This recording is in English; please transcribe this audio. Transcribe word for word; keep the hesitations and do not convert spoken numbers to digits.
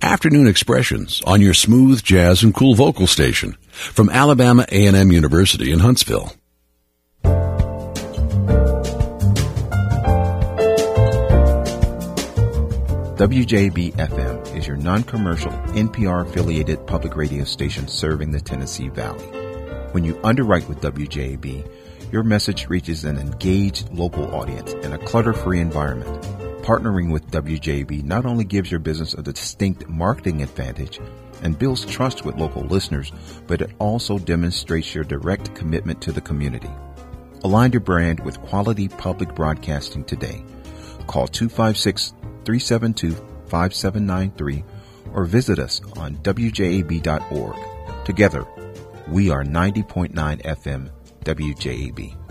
Afternoon Expressions on your smooth jazz and cool vocal station from Alabama A and M University in Huntsville. W J A B F M is your non-commercial N P R-affiliated public radio station serving the Tennessee Valley. When you underwrite with W J A B, your message reaches an engaged local audience in a clutter-free environment. Partnering with W J A B not only gives your business a distinct marketing advantage and builds trust with local listeners, but it also demonstrates your direct commitment to the community. Align your brand with quality public broadcasting today. Call two five six, three seven two, five seven nine three or visit us on W J A B dot org. Together, we are ninety point nine F M W J A B.